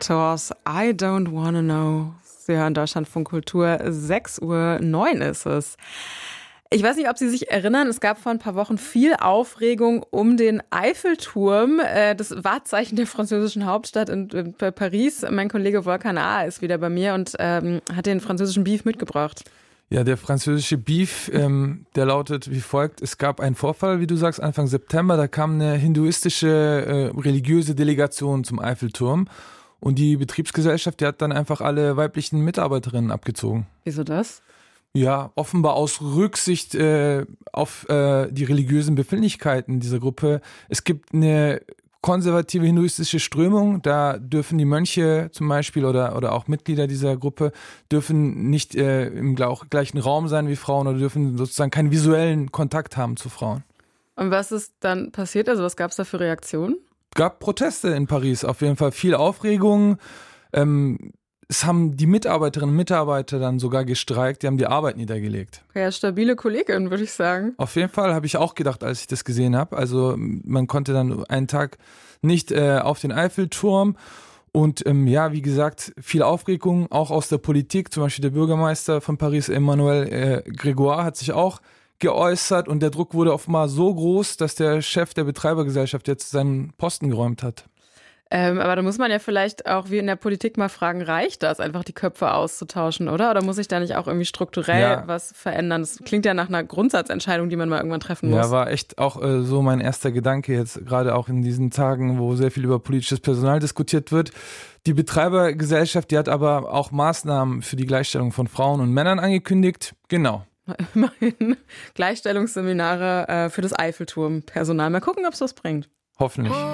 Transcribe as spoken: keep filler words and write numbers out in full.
Hectors I Don't Wanna Know. Sie hören Deutschlandfunk Kultur, sechs Uhr neun ist es. Ich weiß nicht, ob Sie sich erinnern, es gab vor ein paar Wochen viel Aufregung um den Eiffelturm, das Wahrzeichen der französischen Hauptstadt in Paris. Mein Kollege Volkan A. ist wieder bei mir und ähm, hat den französischen Beef mitgebracht. Ja, der französische Beef, ähm, der lautet wie folgt. Es gab einen Vorfall, wie du sagst, Anfang September. Da kam eine hinduistische äh, religiöse Delegation zum Eiffelturm. Und die Betriebsgesellschaft, die hat dann einfach alle weiblichen Mitarbeiterinnen abgezogen. Wieso das? Ja, offenbar aus Rücksicht äh, auf äh, die religiösen Befindlichkeiten dieser Gruppe. Es gibt eine konservative hinduistische Strömung, da dürfen die Mönche zum Beispiel oder, oder auch Mitglieder dieser Gruppe dürfen nicht äh, im gleichen Raum sein wie Frauen oder dürfen sozusagen keinen visuellen Kontakt haben zu Frauen. Und was ist dann passiert? Also was gab es da für Reaktionen? Es gab Proteste in Paris, auf jeden Fall viel Aufregung. Ähm, es haben die Mitarbeiterinnen und Mitarbeiter dann sogar gestreikt, die haben die Arbeit niedergelegt. Ja, stabile Kollegin, würde ich sagen. Auf jeden Fall, habe ich auch gedacht, als ich das gesehen habe. Also man konnte dann einen Tag nicht äh, auf den Eiffelturm. Und ähm, ja, wie gesagt, viel Aufregung, auch aus der Politik. Zum Beispiel der Bürgermeister von Paris, Emmanuel äh, Grégoire, hat sich auch geäußert. Und der Druck wurde offenbar so groß, dass der Chef der Betreibergesellschaft jetzt seinen Posten geräumt hat. Ähm, aber da muss man ja vielleicht auch wie in der Politik mal fragen, reicht das, einfach die Köpfe auszutauschen, oder? Oder muss sich da nicht auch irgendwie strukturell ja. was verändern? Das klingt ja nach einer Grundsatzentscheidung, die man mal irgendwann treffen muss. Ja, war echt auch äh, so mein erster Gedanke jetzt, gerade auch in diesen Tagen, wo sehr viel über politisches Personal diskutiert wird. Die Betreibergesellschaft, die hat aber auch Maßnahmen für die Gleichstellung von Frauen und Männern angekündigt. Genau. Immerhin Gleichstellungsseminare äh, für das Eiffelturm-Personal. Mal gucken, ob es was bringt. Hoffentlich.